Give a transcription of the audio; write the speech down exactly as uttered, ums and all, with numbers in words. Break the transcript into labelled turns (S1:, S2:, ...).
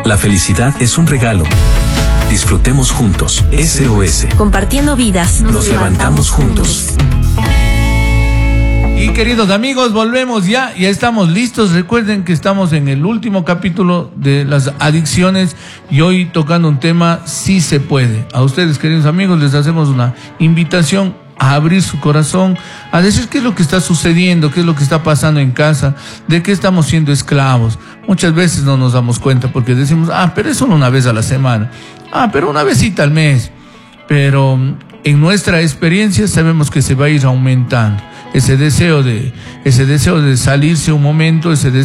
S1: La felicidad es un regalo. Disfrutemos juntos. S O S.
S2: Compartiendo vidas.
S1: Nos, Nos levantamos, levantamos juntos.
S3: Y queridos amigos, volvemos ya, ya estamos listos. Recuerden que estamos en el último capítulo de las adicciones y hoy tocando un tema, sí se puede. A ustedes, queridos amigos, les hacemos una invitación a abrir su corazón, a decir qué es lo que está sucediendo, qué es lo que está pasando en casa, de qué estamos siendo esclavos. Muchas veces no nos damos cuenta porque decimos, ah, pero es solo una vez a la semana, ah, pero una vezita al mes. Pero en nuestra experiencia sabemos que se va a ir aumentando ese deseo de, ese deseo de salirse un momento, ese deseo